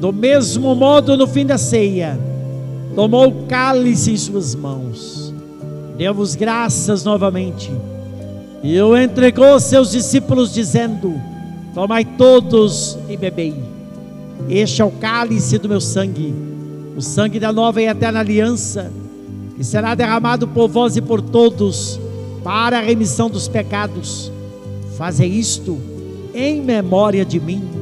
Do mesmo modo, no fim da ceia, tomou o cálice em suas mãos, deu-vos graças novamente, e o entregou aos seus discípulos, dizendo: tomai todos e bebei. Este é o cálice do meu sangue, o sangue da nova e eterna aliança, que será derramado por vós e por todos, para a remissão dos pecados. Fazei isto em memória de mim.